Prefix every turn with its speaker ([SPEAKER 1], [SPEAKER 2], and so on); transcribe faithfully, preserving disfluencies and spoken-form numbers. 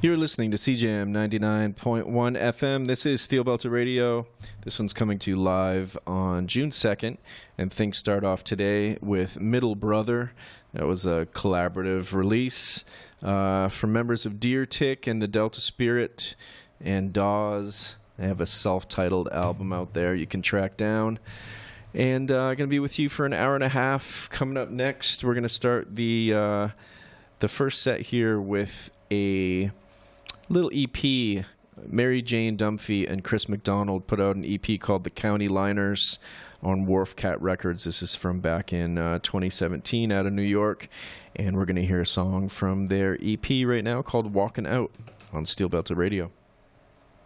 [SPEAKER 1] You're listening to C J M ninety-nine point one F M. This is Steel Belted Radio. This one's coming to you live on June second, and things start off today with Middle Brother. That was a collaborative release uh, from members of Deer Tick and the Delta Spirit and Dawes. They have a self-titled album out there you can track down. And I'm uh, going to be with you for an hour and a half. Coming up next, we're going to start the uh, the first set here with a little E P. Mary Jane Dunphy and Chris McDonald put out an E P called The County Liners on Wharf Cat Records. This is from back in uh, twenty seventeen out of New York. And we're going to hear a song from their E P right now called Walkin' Out on Steel Belted Radio.